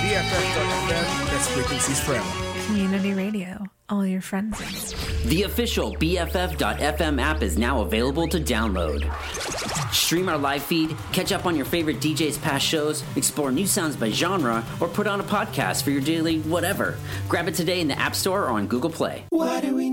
BFF.FM, best frequencies forever. Community radio, all your friends in. The official BFF.FM app is now available to download. Stream our live feed, catch up on your favorite DJ's past shows, explore new sounds by genre, or put on a podcast for your daily whatever. Grab it today in the App Store or on Google Play.